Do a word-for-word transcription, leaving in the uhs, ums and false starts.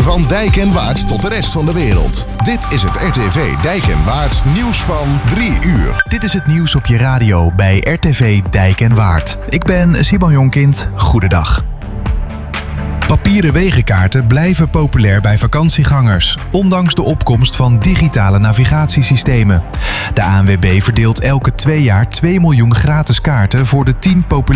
Van Dijk en Waard tot de rest van de wereld. Dit is het R T V Dijk en Waard nieuws van drie uur. Dit is het nieuws op je radio bij R T V Dijk en Waard. Ik ben Simon Jonkind. Goedendag. Papieren wegenkaarten blijven populair bij vakantiegangers, ondanks de opkomst van digitale navigatiesystemen. De A N W B verdeelt elke twee jaar twee miljoen gratis kaarten voor de tien populaire